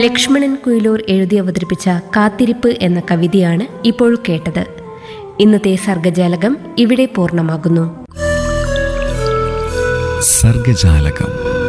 ലക്ഷ്മണൻ കുയിലൂർ എഴുതി അവതരിപ്പിച്ച കാത്തിരിപ്പ് എന്ന കവിതയാണ് ഇപ്പോൾ കേട്ടത്. ഇന്നത്തെ സർഗജാലകം ഇവിടെ പൂർണ്ണമാകുന്നു. സർഗജാലകം.